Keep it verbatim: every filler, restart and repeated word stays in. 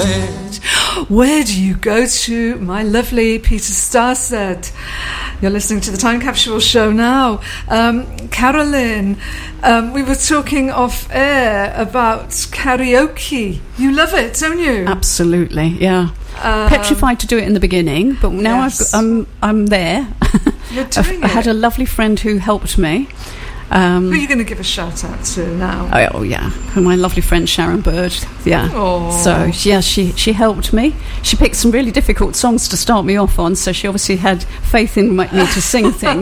bed. Where do you go to, my lovely Peter Starset? You're listening to the Time Capsule Show now. Um, Carolyn, um, we were talking off air about karaoke. You love it, don't you? Absolutely, yeah. Um, Petrified to do it in the beginning, but now yes. I've got, I'm I'm there. You're doing I it. had a lovely friend who helped me. Um, Who are you going to give a shout out to now? Oh, oh yeah, my lovely friend Sharon Bird. Yeah. Aww. So yeah, she she helped me. She picked some really difficult songs to start me off on. So she obviously had faith in me to sing things.